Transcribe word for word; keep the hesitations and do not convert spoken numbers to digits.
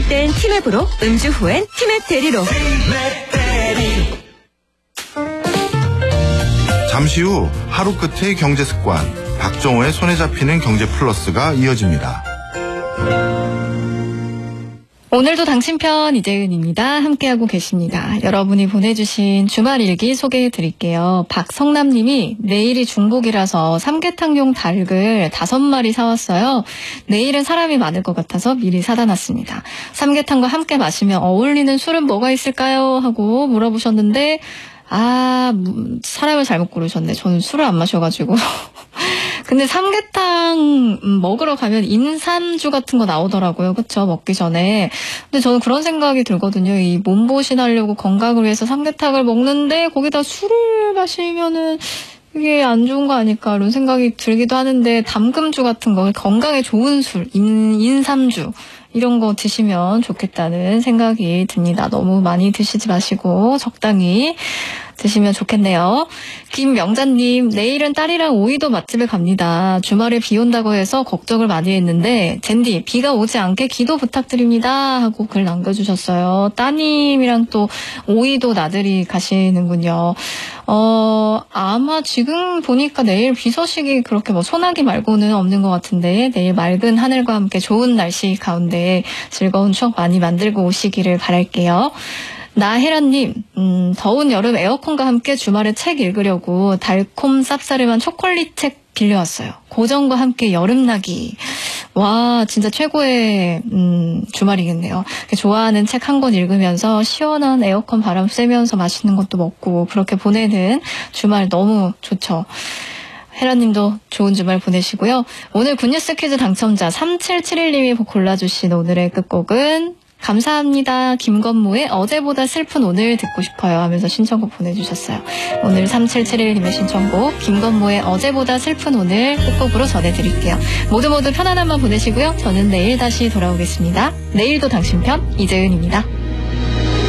땐 티맵으로, 음주 후엔 티맵 대리로. 잠시 후 하루 끝의 경제 습관, 박정호의 손에 잡히는 경제 플러스가 이어집니다. 오늘도 당신편 이재은입니다. 함께하고 계십니다. 여러분이 보내주신 주말 일기 소개해드릴게요. 박성남님이 내일이 중복이라서 삼계탕용 닭을 다섯 마리 사왔어요. 내일은 사람이 많을 것 같아서 미리 사다 놨습니다. 삼계탕과 함께 마시면 어울리는 술은 뭐가 있을까요? 하고 물어보셨는데 아, 사람을 잘못 고르셨네. 저는 술을 안 마셔가지고. 근데 삼계탕 먹으러 가면 인삼주 같은 거 나오더라고요. 그쵸? 먹기 전에. 근데 저는 그런 생각이 들거든요. 이 몸보신하려고 건강을 위해서 삼계탕을 먹는데 거기다 술을 마시면은 이게 안 좋은 거 아닐까 이런 생각이 들기도 하는데 담금주 같은 거, 건강에 좋은 술, 인, 인삼주 이런 거 드시면 좋겠다는 생각이 듭니다. 너무 많이 드시지 마시고 적당히 드시면 좋겠네요. 김명자님, 내일은 딸이랑 오이도 맛집에 갑니다. 주말에 비 온다고 해서 걱정을 많이 했는데 젠디 비가 오지 않게 기도 부탁드립니다 하고 글 남겨주셨어요. 따님이랑 또 오이도 나들이 가시는군요. 어, 아마 지금 보니까 내일 비 소식이 그렇게 뭐 소나기 말고는 없는 것 같은데 내일 맑은 하늘과 함께 좋은 날씨 가운데 즐거운 추억 많이 만들고 오시기를 바랄게요. 나혜란님, 음, 더운 여름 에어컨과 함께 주말에 책 읽으려고 달콤 쌉싸름한 초콜릿 책 빌려왔어요. 고전과 함께 여름나기. 와, 진짜 최고의 음, 주말이겠네요. 좋아하는 책 한 권 읽으면서 시원한 에어컨 바람 쐬면서 맛있는 것도 먹고 그렇게 보내는 주말 너무 좋죠. 혜라님도 좋은 주말 보내시고요. 오늘 굿뉴스 퀴즈 당첨자 삼칠칠일님이 골라주신 오늘의 끝곡은 감사합니다. 김건모의 어제보다 슬픈 오늘 듣고 싶어요 하면서 신청곡 보내주셨어요. 오늘 삼칠칠일님의 신청곡 김건모의 어제보다 슬픈 오늘 끝곡으로 전해드릴게요. 모두 모두 편안한 밤 보내시고요. 저는 내일 다시 돌아오겠습니다. 내일도 당신 편 이재은입니다.